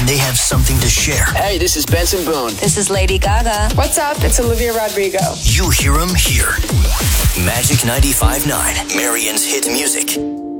when they have something to share. Hey, this is Benson Boone. This is Lady Gaga. What's up? It's Olivia Rodrigo. You hear them here. Magic 95.9, Marion's hit music.